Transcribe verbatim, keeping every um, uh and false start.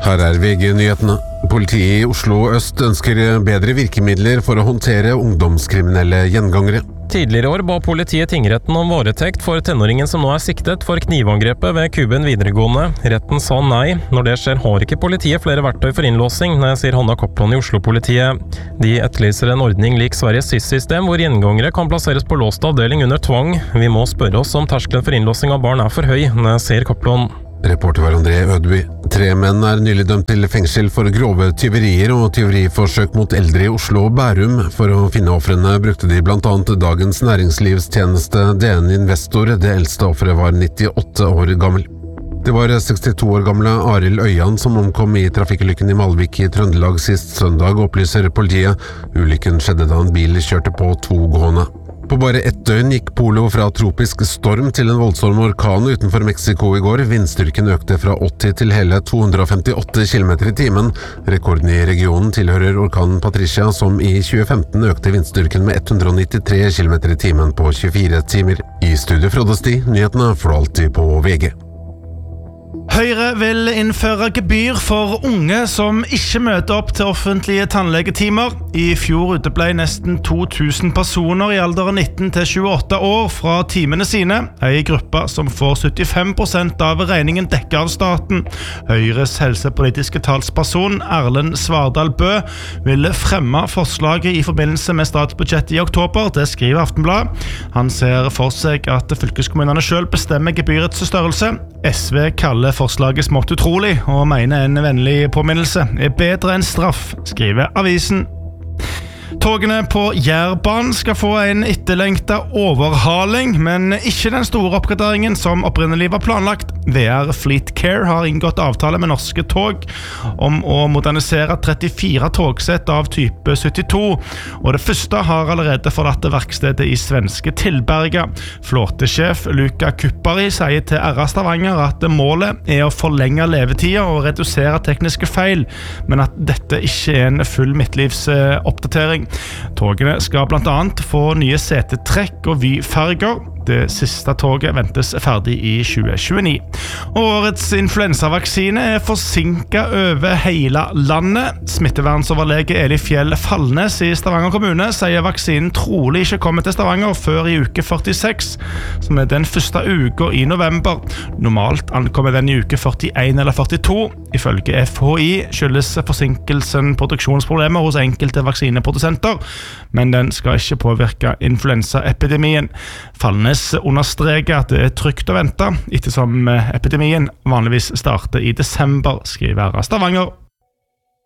Her er V G-nyhetene. Politiet i Oslo Øst ønsker bedre virkemidler for å håndtere ungdomskriminelle gjengangere. Tidligere i år ba politiet tingretten om varetekt for tenåringen som nå er siktet for knivangrepet ved Kuben videregående. Retten sa nei. Når det skjer har ikke politiet flere verktøy for innlåsing, sier Hanna Kopland i Oslo-politiet. De etterlyser en ordning lik Sveriges S I S-system, hvor gjengangere kan plasseres på låst avdeling under tvang. Vi må spørre oss om terskelen for innlåsing av barn er for høy, sier Kopland. Reporter var André Ødby. Tre menn er nylig dømt til fengsel for grove tyverier og tyveriforsøk mot eldre i Oslo og Bærum. For å finne ofrene brukte de blant annet Dagens Næringslivstjeneste D N Investor. Det eldste offeret var nittiåtte år gammel. Det var sekstito år gamle Arild Øyan som omkom i trafikkulykken i Malvik i Trøndelag sist søndag, opplyser politiet. Ulykken skjedde da en bil kjørte på to gående. På bare ett døgn gikk Polo fra tropisk storm til en voldsom orkan utenfor Mexico i går. Vindstyrken økte fra åtti til hele to hundre og femtiåtte kilometer i timen. Rekorden i regionen tilhører orkanen Patricia, som i tjue femten økte vindstyrken med ett hundre og nittitre kilometer i timen på tjuefire timer. I studio Frode Sti, nyhetene får du alltid på V G. Høyre vil innføre gebyr for unge som ikke møter opp til offentlige tannlegetimer. I fjor uteble nesten to tusen personer i alderen nitten til tjueåtte år fra timene sine, en gruppe som får syttifem prosent av regningen dekket av staten. Høyres helsepolitiske talsperson Erlend Svardal Bø ville fremme forslaget i forbindelse med statsbudsjettet i oktober, det skriver Aftenbladet. Han ser for seg at fylkeskommunene selv bestemmer gebyrets størrelse. S V kaller forslaget smått utrolig og mener en vennlig påminnelse er bedre enn straff, skriver avisen. Togene på Jærbanen skal få en etterlengtet overhaling, men ikke den store oppgraderingen som opprinnelig var planlagt. V R Fleet Care har inngått avtale med Norske Tog om å modernisere trettifire togsett av type syttito, og det første har allerede forlatt verkstedet i svenske Tillberga. Flåtesjef Luca Kuppari sier til R A Stavanger at målet er å forlenge levetida og redusere tekniske feil, men at dette ikke er en full midtlivsoppdatering. Togene skal blant annet få nye setetrekk og vyfarger. Det siste toget ventes ferdig i tjue tjueni. Årets influensavaksine er forsinket over hele landet. Smittevernsoverlege Eli Fjell Fallnes i Stavanger kommune sier vaksinen trolig ikke kommer til Stavanger før i uke førtiseks, som er den første uka i november. Normalt ankommer den i uke førtien eller førtito. Ifølge F H I skyldes forsinkelsen produksjonsproblemer hos enkelte vaksineprodusenter, men den skal ikke påvirke influensaepidemien. Fallnes understreker at det er trygt å vente, ettersom epidemien vanligvis starter i desember, skriver Stavanger.